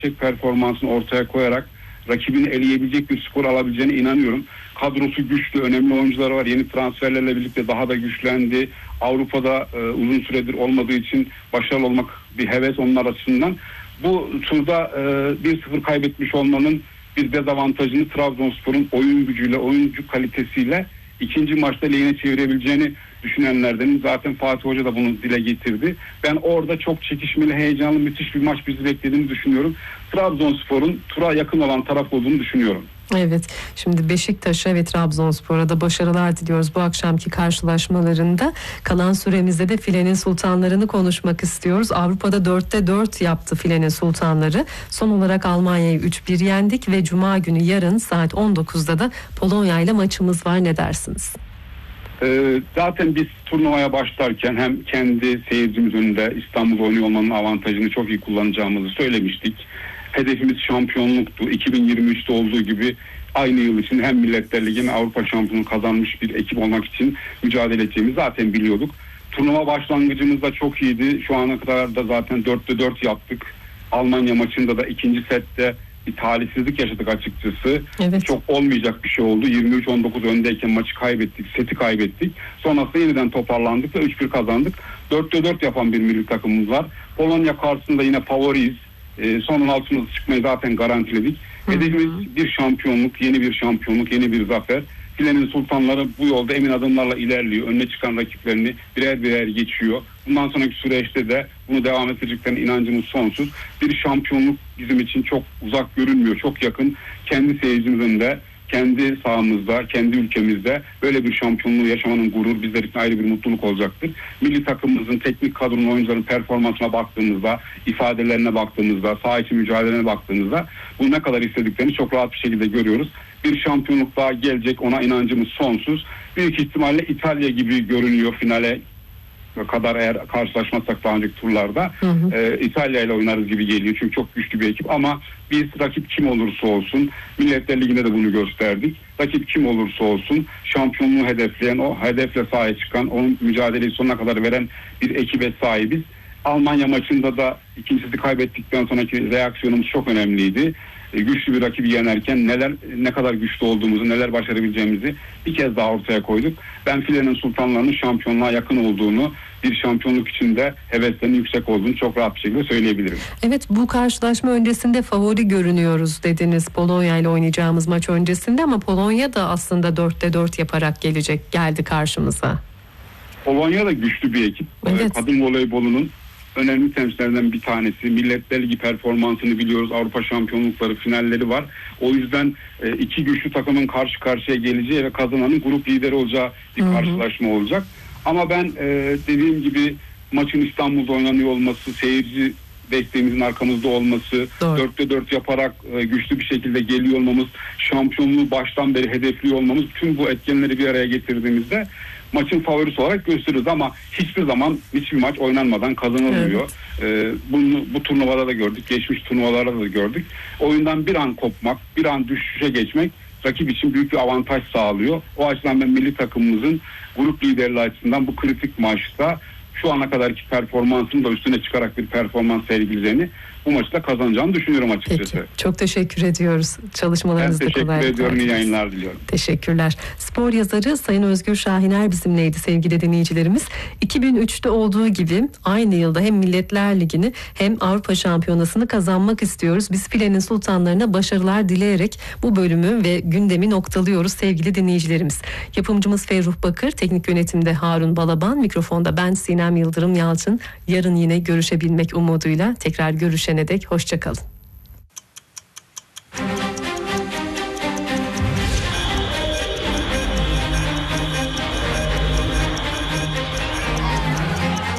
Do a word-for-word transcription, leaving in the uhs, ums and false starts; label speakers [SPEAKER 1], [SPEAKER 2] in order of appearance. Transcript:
[SPEAKER 1] performansını ortaya koyarak rakibini eleyebilecek bir skor alabileceğine inanıyorum. Kadrosu güçlü, önemli oyuncular var. Yeni transferlerle birlikte daha da güçlendi. Avrupa'da e, uzun süredir olmadığı için başarılı olmak bir heves onlar açısından. Bu turda e, bir sıfır kaybetmiş olmanın bir dezavantajını Trabzonspor'un oyun gücüyle, oyuncu kalitesiyle ikinci maçta lehine çevirebileceğini düşünenlerdenim. Zaten Fatih Hoca da bunu dile getirdi. Ben orada çok çekişmeli, heyecanlı, müthiş bir maç bizi beklediğini düşünüyorum. Trabzonspor'un tura yakın olan taraf olduğunu düşünüyorum.
[SPEAKER 2] Evet, şimdi Beşiktaş'a ve Trabzonspor'a da başarılar diliyoruz bu akşamki karşılaşmalarında. Kalan süremizde de filenin sultanlarını konuşmak istiyoruz. Avrupa'da dörtte dört yaptı filenin sultanları. Son olarak Almanya'yı üç bir yendik ve Cuma günü yarın saat on dokuzda da Polonya ile maçımız var. Ne dersiniz?
[SPEAKER 1] Ee, zaten biz turnuvaya başlarken hem kendi seyircimiz önünde İstanbul oynuyor olmanın avantajını çok iyi kullanacağımızı söylemiştik. Hedefimiz şampiyonluktu. iki bin yirmi üçte olduğu gibi aynı yıl için hem Milletler Ligi hem Avrupa şampiyonu kazanmış bir ekip olmak için mücadele edeceğimizi zaten biliyorduk. Turnuva başlangıcımız da çok iyiydi. Şu ana kadar da zaten dörtte dört yaptık. Almanya maçında da ikinci sette bir talihsizlik yaşadık açıkçası.
[SPEAKER 2] Evet.
[SPEAKER 1] Çok olmayacak bir şey oldu. yirmi üç on dokuz öndeyken maçı kaybettik, seti kaybettik. Sonrasında yeniden toparlandık ve üç bir kazandık. dörtte dört yapan bir milli takımımız var. Polonya karşısında yine favoriyiz. E, son on altımızı çıkmayı zaten garantiledik. Hedefimiz bir şampiyonluk, yeni bir şampiyonluk, yeni bir zafer. Filenin sultanları bu yolda emin adımlarla ilerliyor. Önüne çıkan rakiplerini birer birer geçiyor. Bundan sonraki süreçte de bunu devam ettireceklerine inancımız sonsuz. Bir şampiyonluk bizim için çok uzak görünmüyor, çok yakın. Kendi seyircimizin de, kendi sahamızda, kendi ülkemizde böyle bir şampiyonluğu yaşamanın gurur bizler için ayrı bir mutluluk olacaktır. Milli takımımızın teknik kadronun, oyuncuların performansına baktığımızda, ifadelerine baktığımızda, saha içi mücadelelerine baktığımızda bu ne kadar istediklerini çok rahat bir şekilde görüyoruz. Bir şampiyonluk daha gelecek, ona inancımız sonsuz. Büyük ihtimalle İtalya gibi görünüyor finale kadar eğer karşılaşmazsak daha önceki turlarda. Hı hı. E, İtalya ile oynarız gibi geliyor çünkü çok güçlü bir ekip ama biz rakip kim olursa olsun, Milletler Ligi'nde de bunu gösterdik. Rakip kim olursa olsun şampiyonluğu hedefleyen, o hedefle sahaya çıkan, onun mücadeleyi sonuna kadar veren bir ekibe sahibiz. Almanya maçında da ikincisini kaybettikten sonraki reaksiyonumuz çok önemliydi. E, güçlü bir rakibi yenerken neler ne kadar güçlü olduğumuzu, neler başarabileceğimizi bir kez daha ortaya koyduk. Ben filenin sultanlarının şampiyonluğa yakın olduğunu, bir şampiyonluk içinde heveslerinin yüksek olduğunu çok rahat bir şekilde söyleyebilirim.
[SPEAKER 2] Evet, bu karşılaşma öncesinde favori görünüyoruz dediniz Polonya ile oynayacağımız maç öncesinde ama Polonya da aslında dörtte dört yaparak gelecek geldi karşımıza.
[SPEAKER 1] Polonya da güçlü bir ekip.
[SPEAKER 2] Evet.
[SPEAKER 1] Kadın voleybolunun önemli temsilcilerinden bir tanesi. Milletler Ligi performansını biliyoruz. Avrupa şampiyonlukları, finalleri var. O yüzden iki güçlü takımın karşı karşıya geleceği ve kazananın grup lideri olacağı bir Hı-hı. karşılaşma olacak. Ama ben dediğim gibi maçın İstanbul'da oynanıyor olması, seyirci desteğimizin arkamızda olması, Doğru. dörtte dört yaparak güçlü bir şekilde geliyor olmamız, şampiyonluğu baştan beri hedefliyor olmamız, tüm bu etkenleri bir araya getirdiğimizde maçın favorisi olarak gösteririz ama hiçbir zaman hiçbir maç oynanmadan kazanılmıyor. Evet. Ee, bunu bu turnuvada da gördük, geçmiş turnuvalarda da gördük. Oyundan bir an kopmak, bir an düşüşe geçmek rakip için büyük bir avantaj sağlıyor. O açıdan ben milli takımımızın grup liderliği açısından bu kritik maçta şu ana kadarki performansını da üstüne çıkarak bir performans sergileyeceğini, bu maçı da kazanacağını düşünüyorum açıkçası.
[SPEAKER 2] Peki, çok teşekkür ediyoruz. Çalışmalarınızda kolaylıklar.
[SPEAKER 1] Ben teşekkür ediyorum. İyi yayınlar diliyorum.
[SPEAKER 2] Teşekkürler. Spor yazarı Sayın Özgür Şahiner bizimleydi sevgili dinleyicilerimiz. iki bin üçte olduğu gibi aynı yılda hem Milletler Ligi'ni hem Avrupa Şampiyonası'nı kazanmak istiyoruz. Biz filenin sultanlarına başarılar dileyerek bu bölümü ve gündemi noktalıyoruz sevgili dinleyicilerimiz. Yapımcımız Ferruh Bakır, teknik yönetimde Harun Balaban, mikrofonda ben Sinem Yıldırım Yalçın. Yarın yine görüşebilmek umuduyla tekrar görüşene dek hoşça kalın.